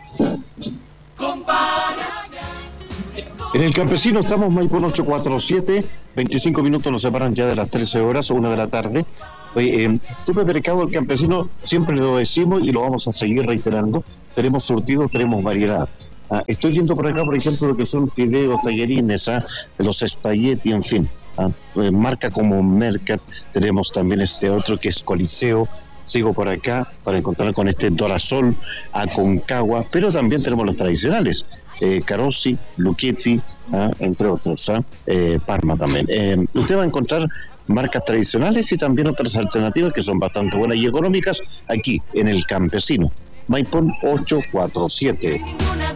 En el Campesino estamos, Maipón 847, 25 minutos nos separan ya de las 13 horas, 1 de la tarde. Supermercado del Campesino, siempre lo decimos y lo vamos a seguir reiterando, tenemos surtido, tenemos variedad. Estoy viendo por acá, por ejemplo, lo que son fideos, tallarines, los espagueti, en fin. Marca como Mercat, tenemos también este otro que es Coliseo. Sigo por acá para encontrar con este Dorasol, Aconcagua, pero también tenemos los tradicionales, Carossi, Lucchetti, entre otros, Parma también. Usted va a encontrar marcas tradicionales y también otras alternativas que son bastante buenas y económicas aquí en el Campesino. Maipón 847.